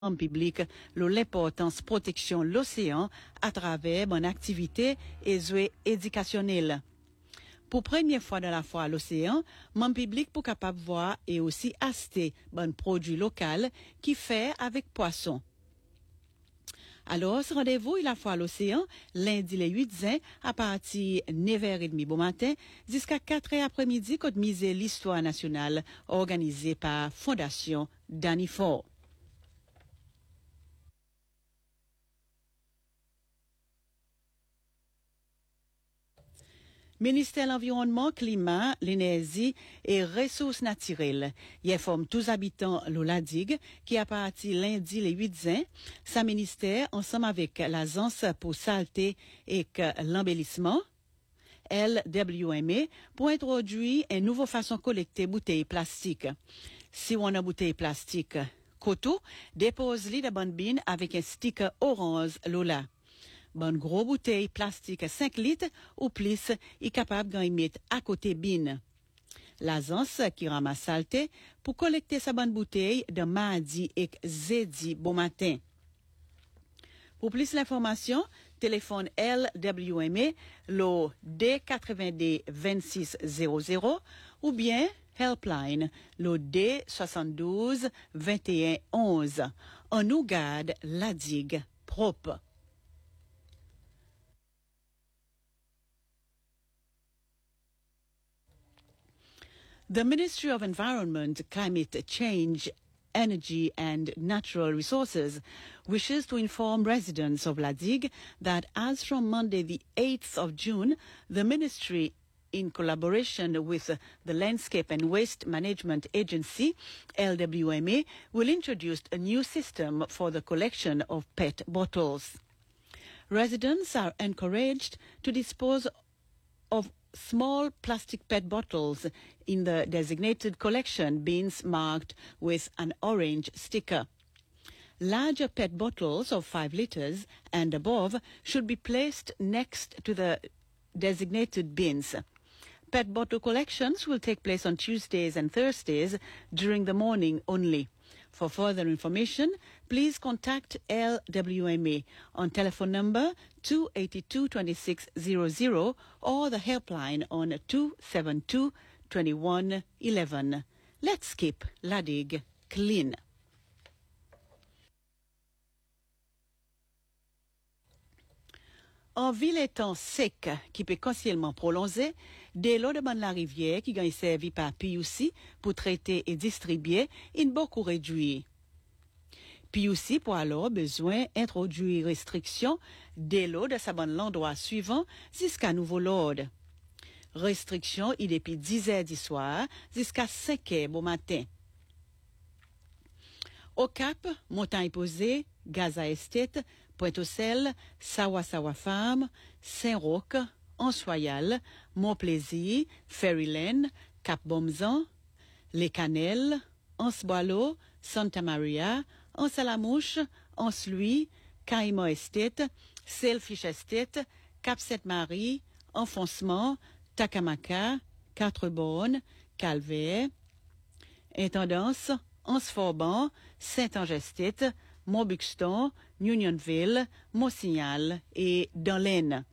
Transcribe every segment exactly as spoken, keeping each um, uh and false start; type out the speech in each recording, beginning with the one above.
en public l'importance protection l'océan à travers mon activité et éducationnelle. Pour première fois dans la fois à l'océan, mon public pour capable voir et aussi acheter bon produit local qui fait avec poisson. Alors, ce rendez-vous, il a fois à l'océan, lundi les huit juin, à partir de neuf heures trente bon matin, jusqu'à quatre heures après-midi, côte misée l'histoire nationale, organisée par Fondation Danifort. Ministère de l'Environnement, Climat, l'Énergie et Ressources naturelles. Il informe tous habitants de la digue qui à partir lundi le huit juin, sa ministère, ensemble avec l'Agence pour saleté et l'embellissement, L W M A, pour introduire une nouvelle façon de collecter bouteilles plastiques. Si on a bouteille plastique, coteau, dépose-les de bonne bine avec un sticker orange Lola. Bonne gros bouteille plastique cinq litres ou plus est capable d'en mettre à côté bin. L'agence qui ramasse saleté pour collecter sa bonne bouteille de mardi et jeudi bon matin. Pour plus d'informations, téléphone L W M A, le D quatre-vingt-deux vingt-six zéro zéro ou bien Helpline, le D soixante-douze vingt et un onze. On nous garde la digue propre. The Ministry of Environment, Climate Change, Energy and Natural Resources wishes to inform residents of La Digue that as from Monday the eighth of June, the Ministry, in collaboration with the Landscape and Waste Management Agency, L W M A, will introduce a new system for the collection of P E T bottles. Residents are encouraged to dispose of small plastic P E T bottles in the designated collection bins marked with an orange sticker. Larger P E T bottles of five liters and above should be placed next to the designated bins. P E T bottle collections will take place on Tuesdays and Thursdays during the morning only. For further information, please contact L W M A on telephone number two eight two, two six zero zero or the helpline on two seven two, two one one one. Let's keep La Digue clean. En ville étant sec, qui peut continuellement prolonger, dès l'eau de la rivière qui gagne servi par P U C pour traiter et distribuer, une beaucoup réduit. P U C pour alors besoin d'introduire restrictions dès l'eau de sa bonne l'endroit suivant jusqu'à nouveau l'ordre. Restrictions il depuis dix heures du soir jusqu'à cinq heures au matin. Au Cap, Montagne Posée, Gaza Estate, Pointe-aux-Celles, Sawa-Sawa Farm, Saint-Roch, Ansoyal, Montplaisir, Ferryland, Cap-Bomzan, Les Canelles, Anse-Boileau, Santa Maria, Anse-à-la-Mouche, Anse-Louis, Caïman Estate, Sailfish Estate, Cap-Sainte-Marie, Enfoncement, Takamaka, Quatre-Bornes, Calvaire, Intendance, Anse-Forban, Saint-Ange Estate, Montbuxton, Unionville, Mont-Signal et dans l'Aisne.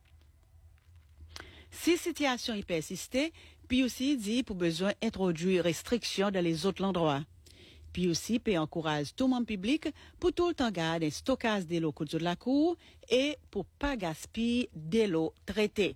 Si situation y persiste, puis aussi dit pour besoin d'introduire restrictions dans les autres endroits. Puis aussi peut encourager tout le monde public pour tout le temps garder un stockage de l'eau de la cour et pour pas gaspiller de l'eau traitée.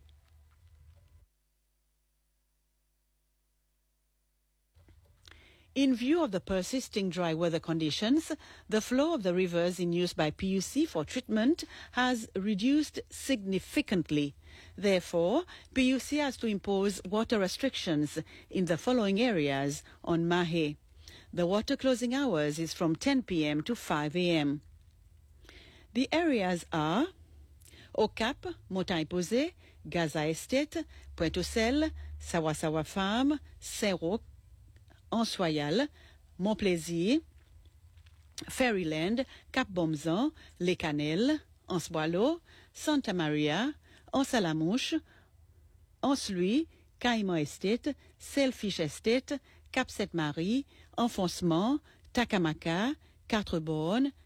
In view of the persisting dry weather conditions, the flow of the rivers in use by P U C for treatment has reduced significantly. Therefore, P U C has to impose water restrictions in the following areas on Mahé. The water closing hours is from ten p m to five a m The areas are Au Cap, Montagne Posée, Gaza Estate, Pointe-aux-Celles, Sawa-Sawa Farm, Saint-Roch, Ansoyal, Montplaisir, Ferryland, Cap-Bomzan, Les Canelles, Anse-Boileau, Santa Maria, Anse-à-la-Mouche, Anse-Louis, Caïman Estate, Sailfish Estate, Cap-Sainte-Marie, Enfoncement, Takamaka, Quatre-Bornes,